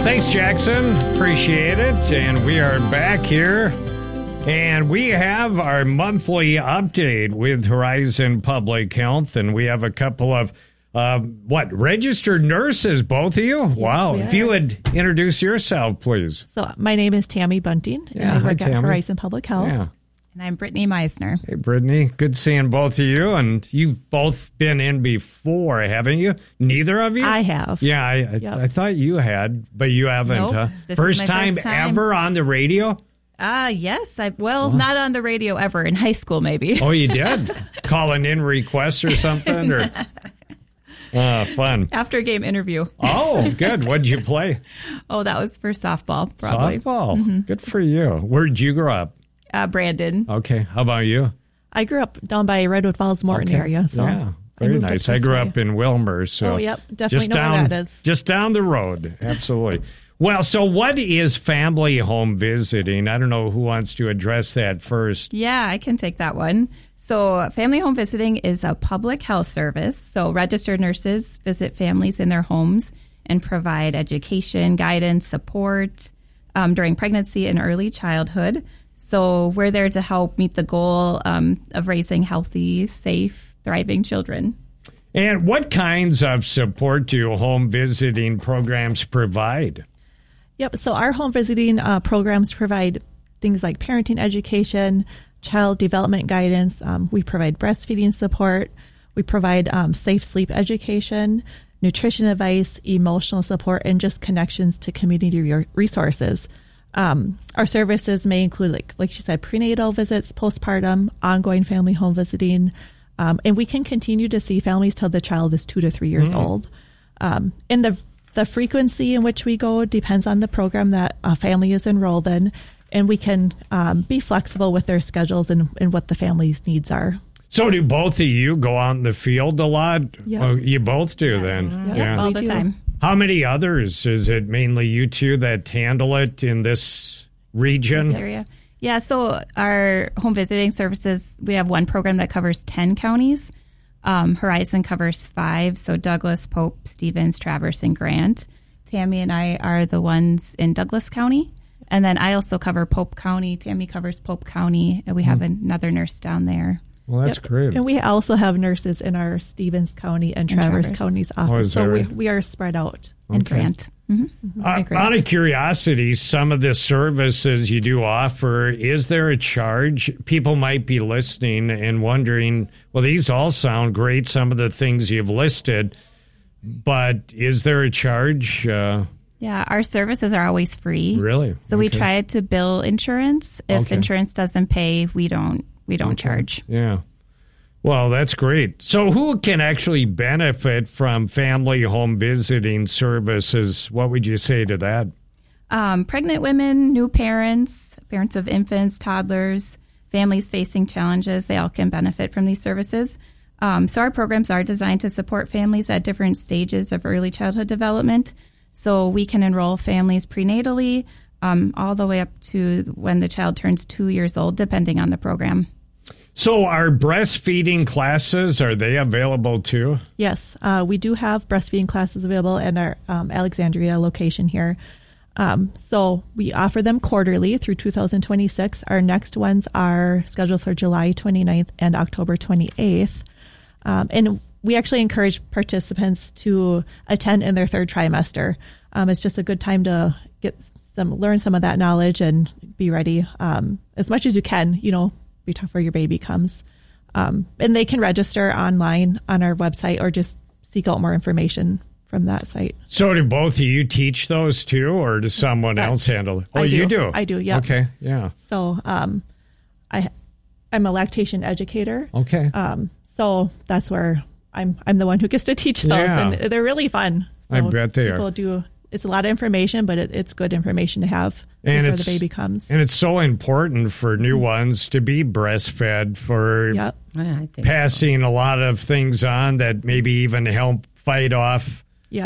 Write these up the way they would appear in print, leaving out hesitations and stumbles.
Thanks, Jackson. Appreciate it. And we are back here. And we have our monthly update with Horizon Public Health. And we have a couple of, registered nurses, both of you? Yes, wow. yes. If you would introduce yourself, please. So my name is Tammy Bunting, and I work at Horizon Public Health. Yeah. And I'm Brittany Meisner. Hey, Brittany. Good seeing both of you. And you've both been in before, haven't you? Neither of you? I have. Yeah, I thought you had, but you haven't. Nope, Huh? this is First my time first time. ever on the radio? Yes. Not on the radio ever. In high school, maybe. Oh, you did? Calling in requests or something? Or fun. After a game interview. Oh, good. What did you play? Oh, that was for softball, probably. Softball. Mm-hmm. Good for you. Where did you grow up? Brandon. Okay. How about you? I grew up down by Redwood Falls, Morton area. So yeah. Very nice. I grew up in Wilmer. So oh, yep. Definitely know where that is. Just down the road. Absolutely. Well, so what is family home visiting? I don't know who wants to address that first. Yeah, I can take that one. So family home visiting is a public health service. So registered nurses visit families in their homes and provide education, guidance, support during pregnancy and early childhood. So we're there to help meet the goal of raising healthy, safe, thriving children. And what kinds of support do home visiting programs provide? Yep. So our home visiting programs provide things like parenting education, child development guidance. We provide breastfeeding support. We provide safe sleep education, nutrition advice, emotional support, and just connections to community resources. Our services may include, like she said, prenatal visits, postpartum, ongoing family home visiting, and we can continue to see families till the child is 2 to 3 years old. And the frequency in which we go depends on the program that a family is enrolled in, and we can be flexible with their schedules and what the family's needs are. So do both of you go out in the field a lot? Yeah. Well, you both do then. Yes. Yeah, all the do. time. How many others? Is it mainly you two that handle it in this region? This area. Yeah, so our home visiting services, we have one program that covers 10 counties. Horizon covers 5, so Douglas, Pope, Stevens, Traverse, and Grant. Tammy and I are the ones in Douglas County. And then I also cover Pope County. Tammy covers Pope County, and we have another nurse down there. Well, that's great. And we also have nurses in our Stevens County and Traverse County's office. So we are spread out. And Grant. Mm-hmm. Out of curiosity, some of the services you do offer, is there a charge? People might be listening and wondering, well, these all sound great, some of the things you've listed, but is there a charge? Yeah, our services are always free. Really? So we try to bill insurance. If Okay. insurance doesn't pay, we don't charge. Yeah. Well, that's great. So who can actually benefit from family home visiting services? What would you say to that? Pregnant women, new parents, parents of infants, toddlers, families facing challenges, they all can benefit from these services. So our programs are designed to support families at different stages of early childhood development. So we can enroll families prenatally all the way up to when the child turns 2 years old, depending on the program. So are breastfeeding classes, are they available too? Yes, we do have breastfeeding classes available in our Alexandria location here. So we offer them quarterly through 2026. Our next ones are scheduled for July 29th and October 28th. And we actually encourage participants to attend in their third trimester. It's just a good time to learn some of that knowledge and be ready as much as you can, before your baby comes. And they can register online on our website or just seek out more information from that site. So do both of you teach those too, or does someone else handle it? Oh, you do? I do, yeah. Okay, yeah. So I'm a lactation educator. Okay. So that's where I'm the one who gets to teach those, and they're really fun. So I bet they people are. It's a lot of information, but it's good information to have before the baby comes. And it's so important for new ones to be breastfed for I think passing a lot of things on that maybe even help fight off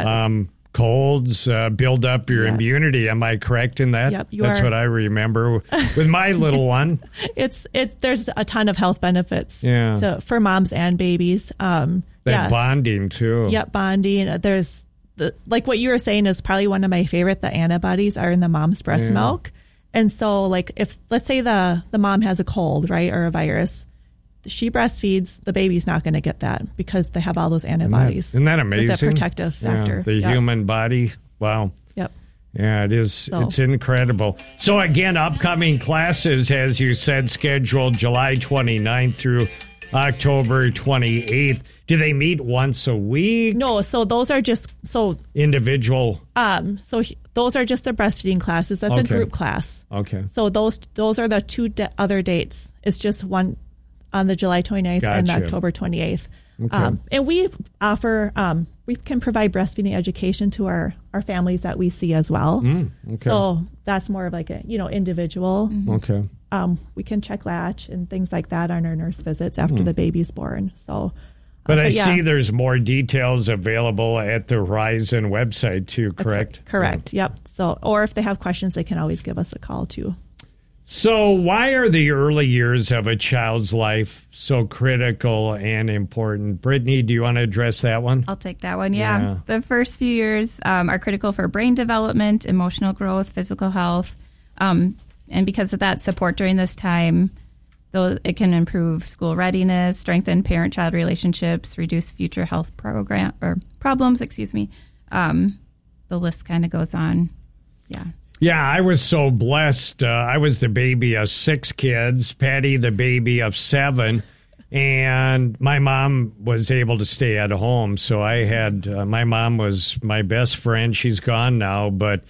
colds, build up your immunity. Am I correct in that? Yep, That's what I remember with my little one. There's a ton of health benefits for moms and babies. Bonding too. Yep, bonding. There's like what you were saying is probably one of my favorite. The antibodies are in the mom's breast milk. And so like if, let's say the mom has a cold, right, or a virus, she breastfeeds, the baby's not going to get that because they have all those antibodies. Isn't that amazing? With that protective factor. The human body. Wow. Yep. Yeah, it is. So. It's incredible. So again, upcoming classes, as you said, scheduled July 29th through October 28th. Do they meet once a week? No, so those are just individual. Those are just the breastfeeding classes. That's a group class. Okay. So those are the two other dates. It's just one on the July 29th and the October 28th. Okay. And we offer, we can provide breastfeeding education to our families that we see as well. Okay. So that's more of like a, individual. Mm-hmm. Okay. We can check latch and things like that on our nurse visits after the baby's born. So, but I see there's more details available at the Horizon website too, correct? Correct. Yep. So, or if they have questions, they can always give us a call too. So why are the early years of a child's life so critical and important? Brittany, do you want to address that one? I'll take that one. Yeah. The first few years are critical for brain development, emotional growth, physical health. And because of that support during this time, though it can improve school readiness, strengthen parent-child relationships, reduce future health problems. The list kind of goes on. Yeah. Yeah, I was so blessed. I was the baby of 6 kids, Patty the baby of 7, and my mom was able to stay at home. So I had, my mom was my best friend. She's gone now, but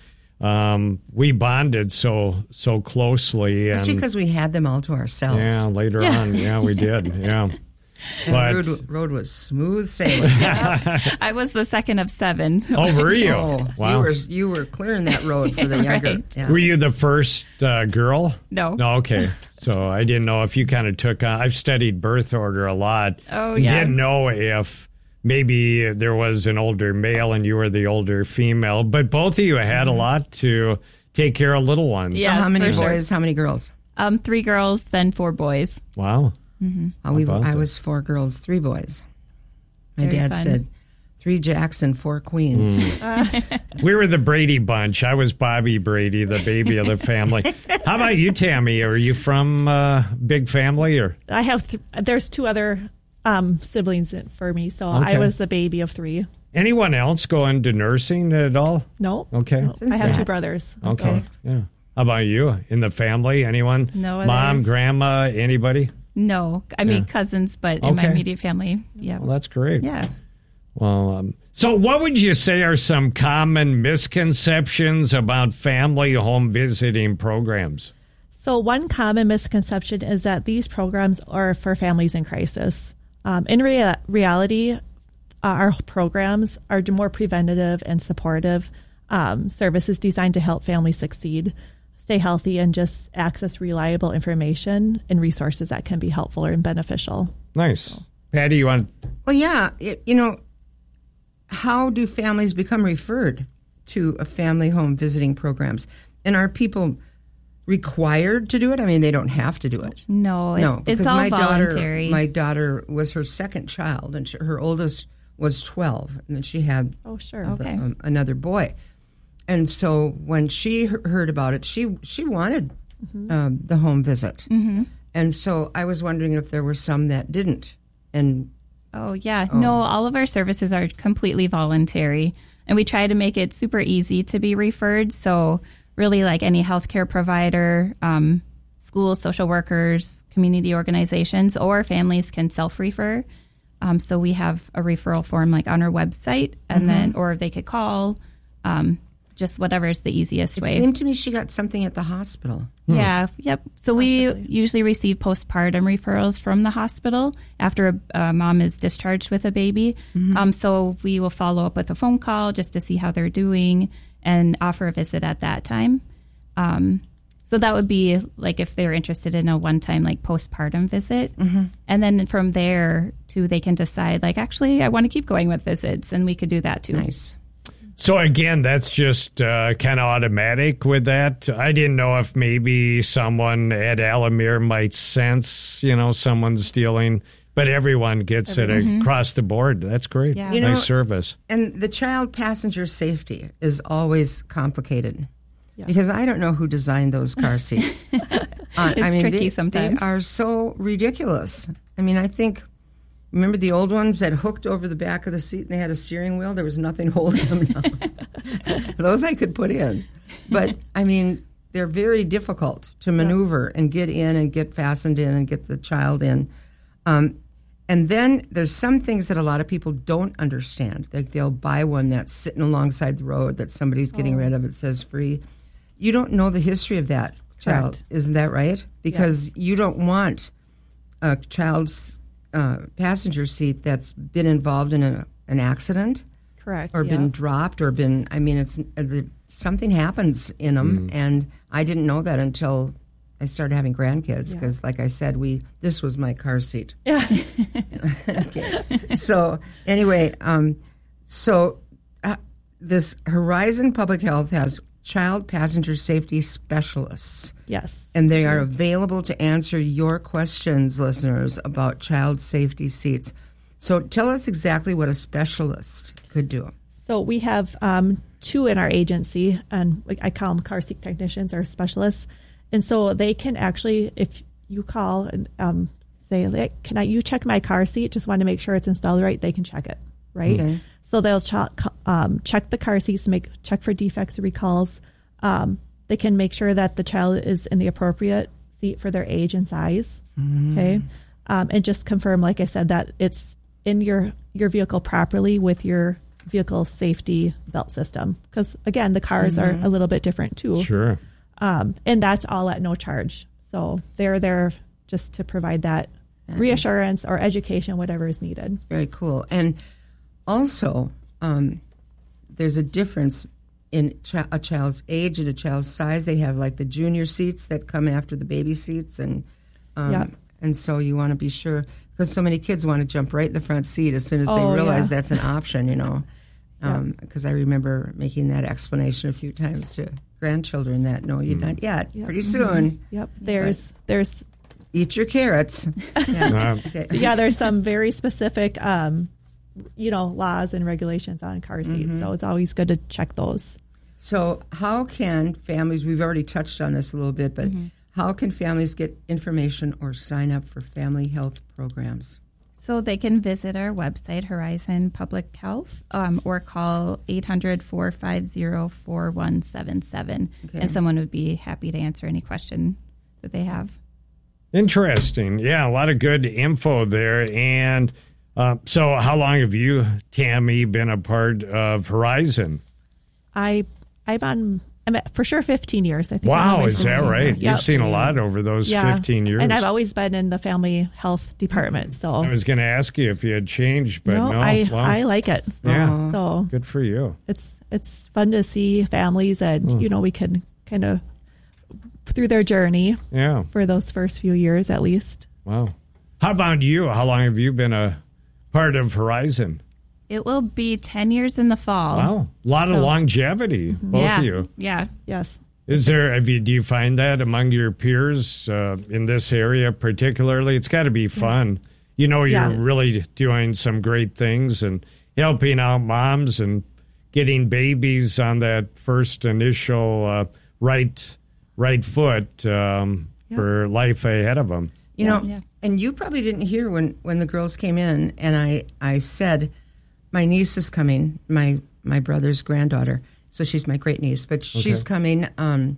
we bonded so closely. That's because we had them all to ourselves. Yeah, later on. Yeah, we did. Yeah. And the road was smooth sailing. I was the second of 7. Oh, were you? Oh, wow. You were clearing that road for the younger. Right. Yeah. Were you the first girl? No. No, okay. So I didn't know if you kind of took on. I've studied birth order a lot. Oh, yeah. Didn't know if maybe there was an older male and you were the older female. But both of you had a lot to take care of little ones. Yes, so how many for boys, how many girls? 3 girls, then 4 boys. Wow. Mm-hmm. I was 4 girls, 3 boys. My Very dad fun. said 3 Jacks and 4 Queens. We were the Brady bunch. I was Bobby Brady, the baby of the family. How about you, Tammy? Are you from big family? Or I have, there's 2 other siblings for me. So Okay. I was the baby of 3. anyone else go into nursing at all? No. Okay. No. I have 2 brothers. Okay. Yeah. How about you? In the family, anyone? No other- Mom, grandma, anybody? No, I mean cousins, but in my Okay. immediate family, yeah. Well, that's great. Yeah. Well, so what would you say are some common misconceptions about family home visiting programs? So one common misconception is that these programs are for families in crisis. In reality, our programs are more preventative and supportive services designed to help families succeed, stay healthy, and just access reliable information and resources that can be helpful and beneficial. Nice. Patty, you want? Well, yeah. How do families become referred to a family home visiting programs? And are people required to do it? I mean, they don't have to do it. No, it's because all my voluntary. My daughter was her second child, and her oldest was 12, and then she had Okay. Another boy. And so when she heard about it, she wanted the home visit. Mm-hmm. And so I was wondering if there were some that didn't. And no, all of our services are completely voluntary, and we try to make it super easy to be referred. So really, like any healthcare provider, schools, social workers, community organizations, or families can self-refer. So we have a referral form like on our website, and then or they could call. Just whatever is the easiest way. It seemed to me she got something at the hospital. Yeah, yep. So we usually receive postpartum referrals from the hospital after a mom is discharged with a baby. Mm-hmm. So we will follow up with a phone call just to see how they're doing and offer a visit at that time. So that would be like if they're interested in a one-time like postpartum visit. Mm-hmm. And then from there too, they can decide like, actually, I want to keep going with visits, and we could do that too. Nice. So again, that's just kind of automatic with that. I didn't know if maybe someone at Alamere might sense, someone's dealing But everyone gets it across the board. That's great. Yeah. Nice service. And the child passenger safety is always complicated Yes. because I don't know who designed those car seats. It's tricky sometimes. They are so ridiculous. I mean, I think, remember the old ones that hooked over the back of the seat and they had a steering wheel? There was nothing holding them down. Those I could put in. But, I mean, they're very difficult to maneuver and get in and get fastened in and get the child in. And then there's some things that a lot of people don't understand. Like they'll buy one that's sitting alongside the road that somebody's getting rid of. It says free. You don't know the history of that child. Correct. Isn't that right? Because you don't want a child's passenger seat that's been involved in an accident Correct. or been dropped or been, I mean, it's something happens in them. And I didn't know that until I started having grandkids because, like I said, this was my car seat. Yeah. Okay. So anyway, this Horizon Public Health has child passenger safety specialists, Yes. and they are available to answer your questions, listeners, about child safety seats. So tell us exactly what a specialist could do. So we have 2 in our agency, and I call them car seat technicians or specialists. And so they can actually, if you call and say, like, can you check my car seat? Just want to make sure it's installed right. They can check it, right? Okay. So they'll check the car seats, check for defects or recalls. They can make sure that the child is in the appropriate seat for their age and size. Okay, and just confirm, like I said, that it's in your vehicle properly with your vehicle safety belt system. Because again, the cars are a little bit different too. Sure. And that's all at no charge. So they're there just to provide that reassurance or education, whatever is needed. Very cool. And also, there's a difference in a child's age and a child's size. They have like the junior seats that come after the baby seats, and so you want to be sure, because so many kids want to jump right in the front seat as soon as they realize that's an option, you know. Because I remember making that explanation a few times to grandchildren that no, you're not yet. Pretty soon. Yep. There's Eat your carrots. Yeah. Okay. there's some very specific laws and regulations on car seats. So it's always good to check those. So how can families, we've already touched on this a little bit, but how can families get information or sign up for family health programs? So they can visit our website, Horizon Public Health, or call 800-450-4177, and someone would be happy to answer any question that they have. Interesting. Yeah, a lot of good info there. And so how long have you, Tammy, been a part of Horizon? I'm at, for sure 15 years. I think. Wow, is that right? Yep. You've seen a lot over those 15 years. And I've always been in the family health department. So I was going to ask you if you had changed, but no. I like it. Yeah. So good for you. It's fun to see families, and we can kind of through their journey. Yeah. For those first few years, at least. Wow. How about you? How long have you been a part of Horizon? It will be 10 years in the fall. Wow. A lot of longevity, both of you. Yeah. Yes. Do you find that among your peers in this area particularly? It's got to be fun. You know, you're really doing some great things and helping out moms and getting babies on that first initial right foot for life ahead of them. You know, and you probably didn't hear when the girls came in and I said, my niece is coming, my brother's granddaughter, so she's my great niece, but she's coming on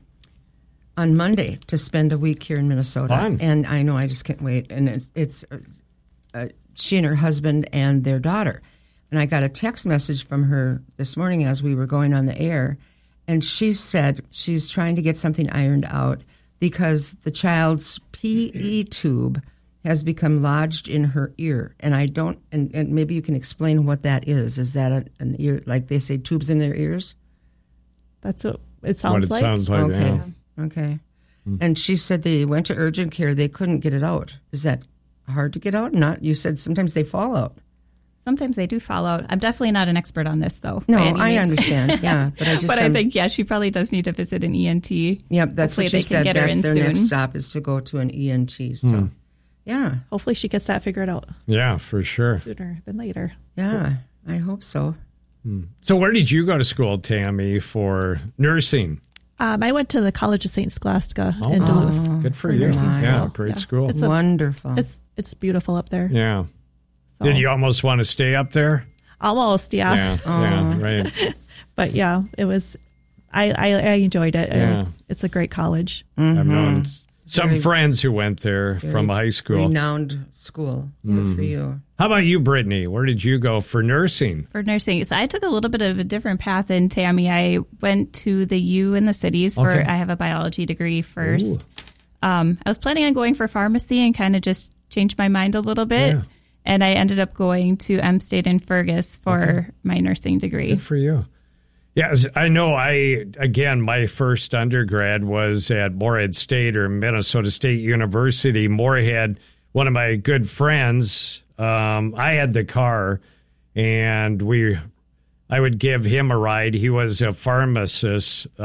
Monday to spend a week here in Minnesota. Fun. And I know, I just can't wait. And it's she and her husband and their daughter. And I got a text message from her this morning as we were going on the air, and she said she's trying to get something ironed out because the child's PE tube has become lodged in her ear. And I don't, and maybe you can explain what that is. Is that an ear, like they say, tubes in their ears? That's what it sounds like. Sounds like, okay. yeah. Okay. And she said they went to urgent care. They couldn't get it out. Is that hard to get out? Not. You said sometimes they fall out. Sometimes they do fall out. I'm definitely not an expert on this, though. No, I understand. Yeah, but I just. But I think she probably does need to visit an ENT. Yep, that's Hopefully what she said. Get her that's in their soon. next stop is to go to an ENT. So, Yeah. hopefully she gets that figured out Yeah, for sure. sooner than later. Yeah. I hope so. So where did you go to school, Tammy, for nursing? I went to the College of St. Scholastica in Duluth. Good for for you. nursing Yeah, school. great Yeah. school. It's Wonderful. It's beautiful up there. Yeah. So. Did you almost want to stay up there? Almost, yeah. Yeah, right. But yeah, it was. I enjoyed it. Yeah. It's a great college. I've known some Very- friends who went there from high school. Renowned school. Good for you. How about you, Brittany? Where did you go for nursing? For nursing, so I took a little bit of a different path than Tammy. I went to the U in the cities Okay. I have a biology degree first. I was planning on going for pharmacy and kind of just changed my mind a little bit. Yeah. And I ended up going to M State in Fergus for my nursing degree. Good for you. Yes, I know. My first undergrad was at Moorhead State or Minnesota State University. Moorhead, one of my good friends, I had the car, and I would give him a ride. He was a pharmacist